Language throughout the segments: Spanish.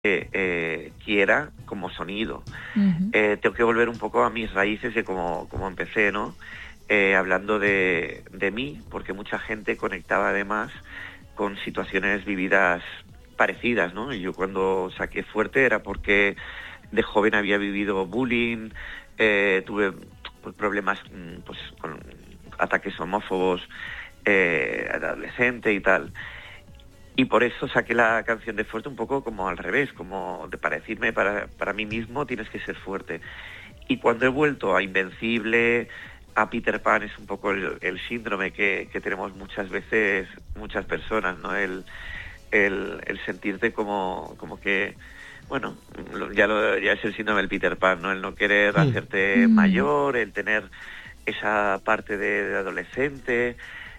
quiera como sonido. Tengo que volver un poco a mis raíces de cómo empecé, ¿no? Hablando de mí, porque mucha gente conectaba además con situaciones vividas parecidas, ¿no? Y yo cuando saqué Fuerte era porque de joven había vivido bullying, tuve pues, problemas pues, con ataques homófobos adolescente y tal. Y por eso saqué la canción de Fuerte un poco como al revés, como para decirme para mí mismo tienes que ser fuerte. Y cuando he vuelto a Invencible, a Peter Pan, es un poco el síndrome que tenemos muchas veces, muchas personas, ¿no? El sentirte como que, bueno, ya es el síndrome del Peter Pan, ¿no? El no querer hacerte mayor, el tener esa parte de adolescente,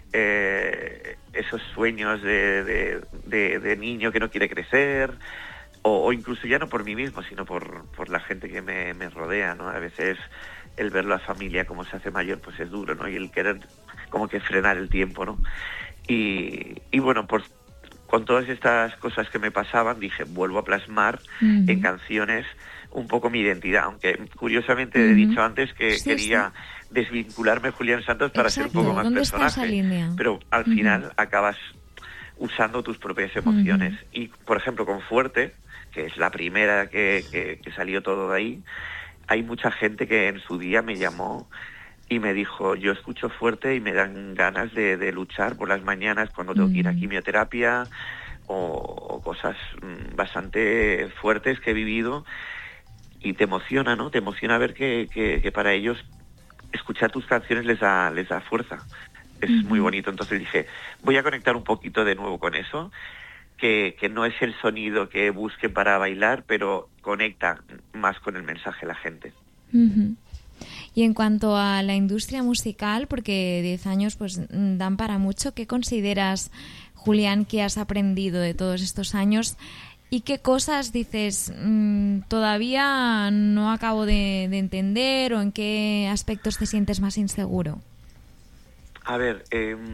esos sueños de niño que no quiere crecer, o incluso ya no por mí mismo, sino por la gente que me rodea, ¿no? A veces el ver la familia como se hace mayor, pues es duro, ¿no? Y el querer como que frenar el tiempo, ¿no? Y bueno, pues con todas estas cosas que me pasaban, dije, vuelvo a plasmar en canciones un poco mi identidad, aunque curiosamente he dicho antes que quería desvincularme de Julián Santos para ser un poco más personaje, pero al final acabas usando tus propias emociones. Y, por ejemplo, con Fuerte, que es la primera que salió todo de ahí, hay mucha gente que en su día me llamó y me dijo, yo escucho Fuerte y me dan ganas de luchar por las mañanas cuando tengo que ir a quimioterapia o cosas bastante fuertes que he vivido, y te emociona, ¿no? Te emociona ver que para ellos escuchar tus canciones les da fuerza. Es muy bonito. Entonces dije, voy a conectar un poquito de nuevo con eso, que no es el sonido que busquen para bailar, pero conecta más con el mensaje de la gente. Y en cuanto a la industria musical, porque 10 años pues dan para mucho, ¿qué consideras, Julián, que has aprendido de todos estos años? ¿Y qué cosas dices, todavía no acabo de entender, o en qué aspectos te sientes más inseguro? A ver,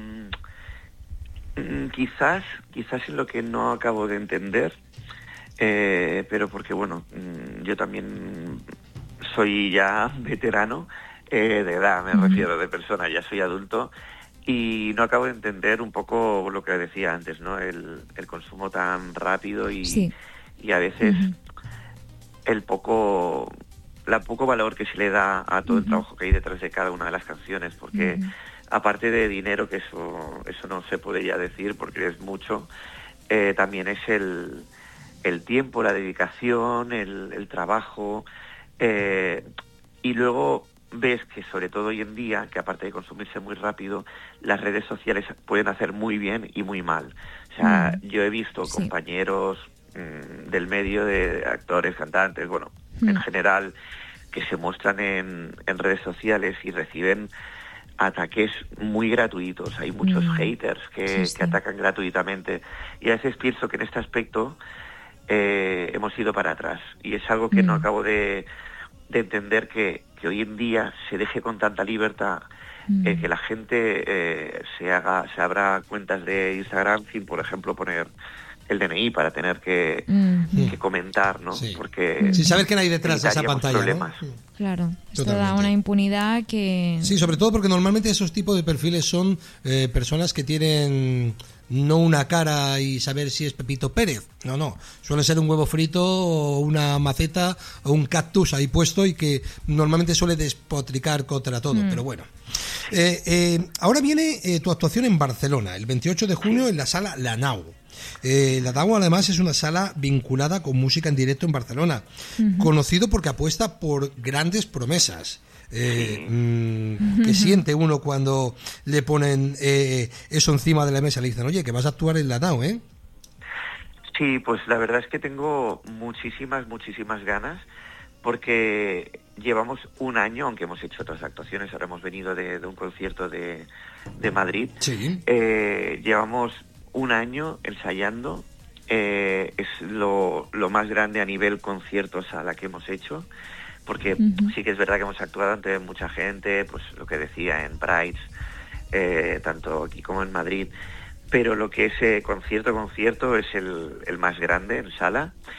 quizás en lo que no acabo de entender, pero porque, bueno, yo también soy ya veterano, de edad me refiero, de persona, ya soy adulto, y no acabo de entender un poco lo que decía antes, ¿no? El consumo tan rápido y a veces la poco valor que se le da a todo el trabajo que hay detrás de cada una de las canciones, porque aparte de dinero, que eso no se puede ya decir porque es mucho, también es el tiempo, la dedicación, el trabajo, y luego ves que sobre todo hoy en día, que aparte de consumirse muy rápido, las redes sociales pueden hacer muy bien y muy mal. O sea, yo he visto compañeros del medio, de actores, cantantes, bueno, en general, que se muestran en redes sociales y reciben ataques muy gratuitos. Hay muchos haters que atacan gratuitamente, y a veces pienso que en este aspecto hemos ido para atrás, y es algo que no acabo de entender, que hoy en día se deje con tanta libertad, que la gente se abra cuentas de Instagram sin, por ejemplo, poner el DNI para tener que comentar, ¿no? Sí. Porque sin saber quién hay detrás de esa pantalla, problemas, ¿no? Claro, esto da una impunidad que... Sí, sobre todo porque normalmente esos tipos de perfiles son personas que tienen no una cara y saber si es Pepito Pérez, no, suele ser un huevo frito o una maceta o un cactus ahí puesto, y que normalmente suele despotricar contra todo, pero bueno. Ahora viene tu actuación en Barcelona, el 28 de junio en la sala La Nau. La Nau además es una sala vinculada con música en directo en Barcelona, conocido porque apuesta por grandes promesas. ¿Qué siente uno cuando le ponen eso encima de la mesa? Le dicen, oye, que vas a actuar en La Nau, ¿eh? Sí, pues la verdad es que tengo muchísimas ganas, porque llevamos un año, aunque hemos hecho otras actuaciones, ahora hemos venido de un concierto de Madrid, llevamos un año ensayando, es lo más grande a nivel conciertos a la que hemos hecho, porque sí que es verdad que hemos actuado ante mucha gente, pues lo que decía, en Prides, tanto aquí como en Madrid, pero lo que es concierto es el más grande en sala,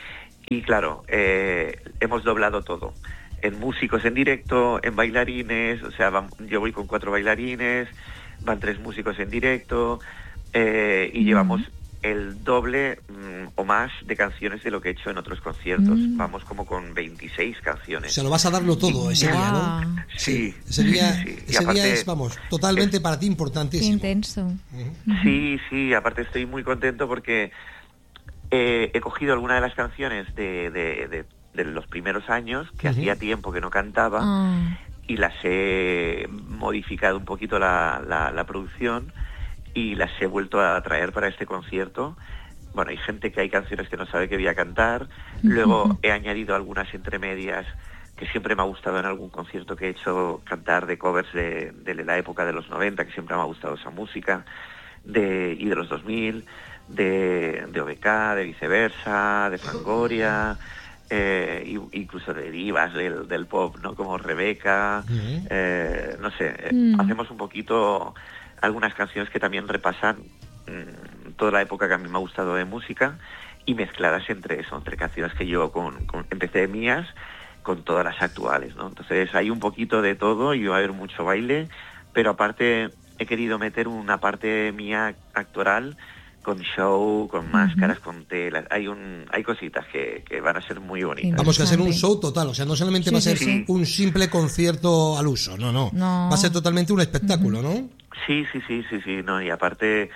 Y claro, hemos doblado todo. En músicos en directo, en bailarines, o sea, yo voy con 4 bailarines, van 3 músicos en directo, y llevamos el doble o más de canciones de lo que he hecho en otros conciertos. Vamos como con 26 canciones. O sea, lo vas a darlo todo ese día, ¿no? Sí. Ese día, sí. ese día es, vamos, totalmente para ti importantísimo. Intenso. Sí, aparte estoy muy contento porque he cogido alguna de las canciones de los primeros años, que hacía tiempo que no cantaba, y las he modificado un poquito la producción y las he vuelto a traer para este concierto. Bueno, hay gente que hay canciones que no sabe que voy a cantar. Luego he añadido algunas entre medias que siempre me ha gustado en algún concierto que he hecho, cantar de covers de la época de los 90, que siempre me ha gustado esa música, y de los 2000, de OBK, de Viceversa, de Fangoria, incluso de divas del pop, ¿no? Como Rebeca, no sé, hacemos un poquito algunas canciones que también repasan toda la época que a mí me ha gustado de música, y mezcladas entre canciones que yo empecé mías con todas las actuales, ¿no? Entonces hay un poquito de todo y va a haber mucho baile, pero aparte he querido meter una parte mía actoral, con show, con máscaras, con telas. Hay cositas que van a ser muy bonitas. Vamos a hacer un show total, o sea, no solamente va a ser un simple concierto al uso, no. Va a ser totalmente un espectáculo, ¿no? Sí, no, y aparte,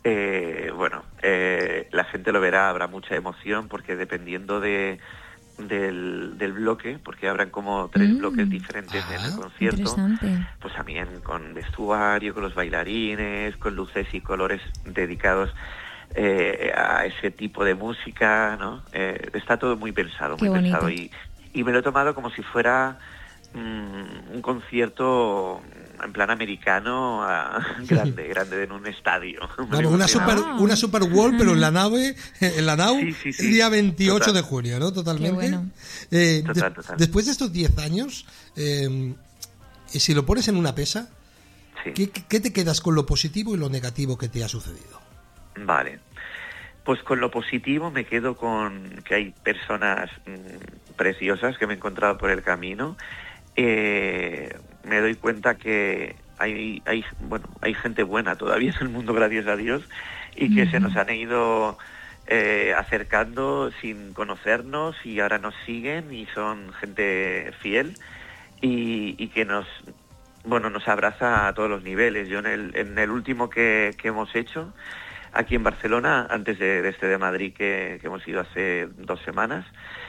la gente lo verá, habrá mucha emoción, porque dependiendo del bloque, porque habrán como 3 bloques diferentes en el concierto, pues también con vestuario, con los bailarines, con luces y colores dedicados a ese tipo de música, ¿no? Está todo muy pensado, y me lo he tomado como si fuera un concierto en plan americano, grande en un estadio. Vamos, una super Bowl, pero en la nave, el día 28 total. De junio, ¿no? Totalmente. Bueno. Total. Después de estos 10 años, si lo pones en una pesa, ¿qué te quedas con lo positivo y lo negativo que te ha sucedido? Vale. Pues con lo positivo me quedo con que hay personas preciosas que me he encontrado por el camino. Me doy cuenta que hay gente buena todavía en el mundo, gracias a Dios, y que se nos han ido acercando sin conocernos, y ahora nos siguen y son gente fiel y que nos abraza a todos los niveles. Yo en el último que hemos hecho aquí en Barcelona, antes de este de Madrid que hemos ido hace 2 semanas,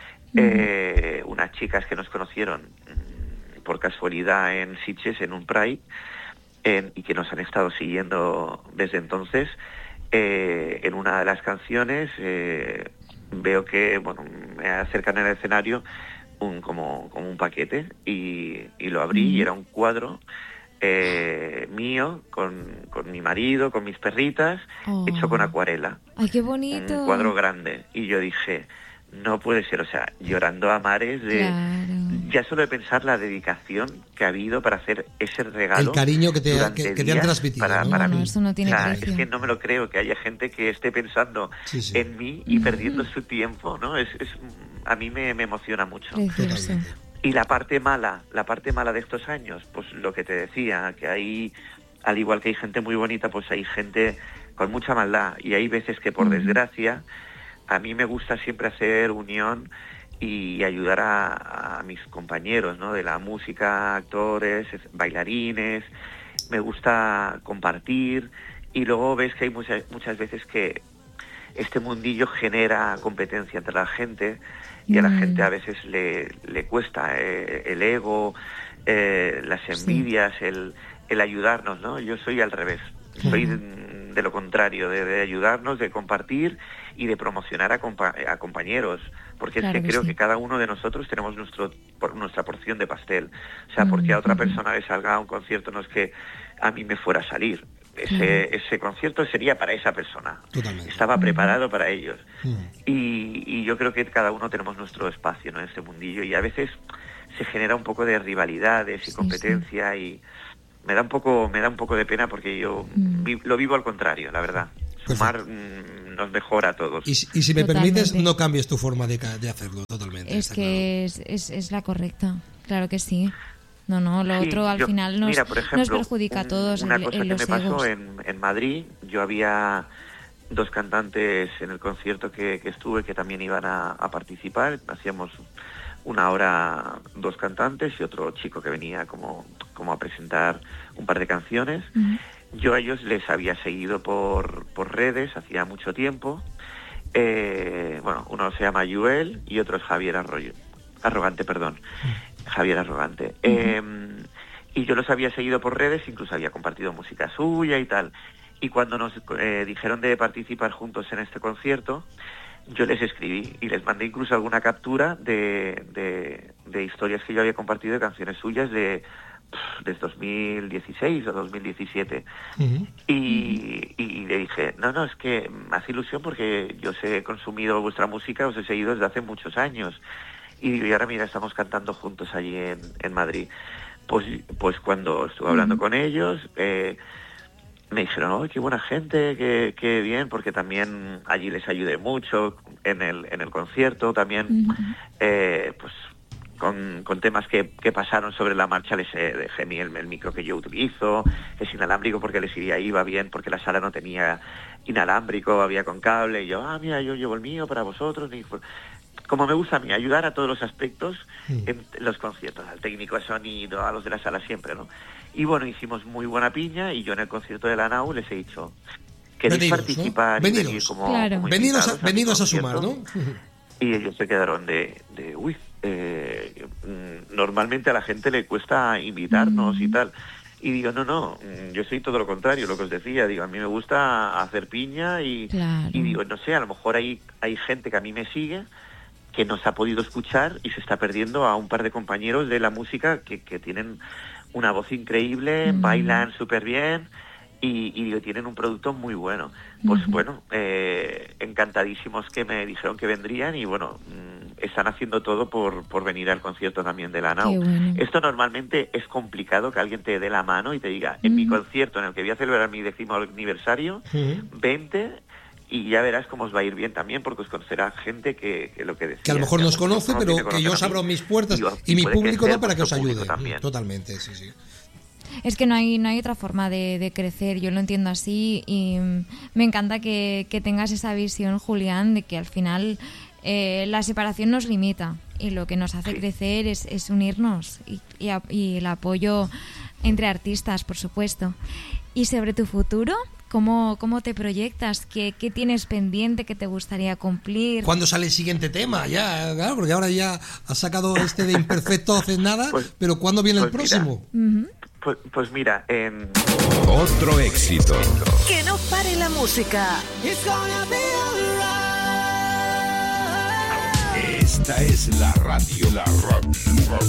unas chicas que nos conocieron por casualidad en Sitges, en un Pride, y que nos han estado siguiendo desde entonces, en una de las canciones veo que me acercan en el escenario como un paquete, y lo abrí, y era un cuadro mío con mi marido, con mis perritas, hecho con acuarela. ¡Ay, qué bonito! Un cuadro grande. Y yo dije, no puede ser, o sea, llorando a mares ya solo de pensar la dedicación que ha habido para hacer ese regalo. El cariño que te han transmitido. Para mí. Eso no tiene precio. Es que no me lo creo, que haya gente que esté pensando en mí y perdiendo su tiempo, ¿no? A mí me emociona mucho. Precioso. Y la parte mala de estos años, pues lo que te decía, que hay, al igual que hay gente muy bonita, pues hay gente con mucha maldad, y hay veces que, por desgracia, a mí me gusta siempre hacer unión y ayudar a mis compañeros, ¿no? De la música, actores, bailarines. Me gusta compartir, y luego ves que hay muchas veces que este mundillo genera competencia entre la gente, y a la gente a veces le cuesta el ego, las envidias, el ayudarnos, ¿no? Yo soy al revés, soy de lo contrario, de ayudarnos, de compartir y de promocionar a compañeros, porque es que creo que cada uno de nosotros tenemos nuestra porción de pastel. O sea, porque a otra persona le salga a un concierto, no es que a mí me fuera a salir. Ese concierto sería para esa persona. Totalmente. Estaba preparado para ellos. Y yo creo que cada uno tenemos nuestro espacio, ¿no? En este mundillo, y a veces se genera un poco de rivalidades y competencia, y me da un poco de pena, porque yo lo vivo al contrario, la verdad. Sumar nos mejora a todos. Y si me permites, no cambies tu forma de hacerlo totalmente. Es que claro. es la correcta, claro que sí. No, lo sí, otro al final nos, por ejemplo, nos perjudica a todos. Una cosa que me pasó egos. en Madrid, yo había 2 cantantes en el concierto que estuve que también iban a participar. Hacíamos 1 hora 2 cantantes y otro chico que venía como a presentar un par de canciones. Uh-huh. Yo a ellos les había seguido por redes hacía mucho tiempo. Uno se llama Joel y otro es Javier Arrogante. Javier Arrogante. Uh-huh. Y yo los había seguido por redes, incluso había compartido música suya y tal. Y cuando nos dijeron de participar juntos en este concierto, yo les escribí y les mandé incluso alguna captura de historias que yo había compartido de canciones suyas desde 2016 o 2017. Uh-huh. Y le dije, no, es que me hace ilusión porque yo os he consumido vuestra música, os he seguido desde hace muchos años. Y ahora mira, estamos cantando juntos allí en Madrid. Pues cuando estuve hablando uh-huh. con ellos, me dijeron, ¡oh, qué buena gente, qué bien! Porque también allí les ayudé mucho en el concierto, también uh-huh. Con temas que pasaron sobre la marcha les dejé el micro que yo utilizo, es inalámbrico porque les iba bien, porque la sala no tenía inalámbrico, había con cable, y yo, mira, yo llevo el mío para vosotros. Como me gusta a mí, ayudar a todos los aspectos en los conciertos, al técnico de sonido, a los de la sala siempre, ¿no? Y bueno, hicimos muy buena piña y yo en el concierto de la NAU les he dicho, ¿queréis participar? ¿No? Y venir como venidos a sumar, ¿no? Y ellos se quedaron normalmente a la gente le cuesta invitarnos y tal. Y digo, no, yo soy todo lo contrario, lo que os decía, digo, a mí me gusta hacer piña y digo, no sé, a lo mejor hay gente que a mí me sigue que nos ha podido escuchar y se está perdiendo a un par de compañeros de la música que tienen una voz increíble, bailan súper bien y tienen un producto muy bueno. Pues bueno, encantadísimos que me dijeron que vendrían y bueno, están haciendo todo por venir al concierto también de la NAU. Bueno. Esto normalmente es complicado que alguien te dé la mano y te diga, en mi concierto en el que voy a celebrar mi 10º aniversario, vente y ya verás cómo os va a ir bien también, porque os conocerá gente que lo que decía. Que a lo mejor nos conoce, pero que yo os abro mis puertas y mi público va para que os ayude. Totalmente, sí. Es que no hay otra forma de crecer, yo lo entiendo así y me encanta que tengas esa visión, Julián, de que al final la separación nos limita y lo que nos hace crecer es unirnos y el apoyo entre artistas, por supuesto. Y sobre tu futuro, ¿cómo te proyectas? ¿Qué tienes pendiente que te gustaría cumplir? ¿Cuándo sale el siguiente tema? Ya, claro, porque ahora ya has sacado de Imperfecto hace nada, pero ¿cuándo viene el próximo? Mira. Pues mira, otro éxito. Que no pare la música. Esta es la radio.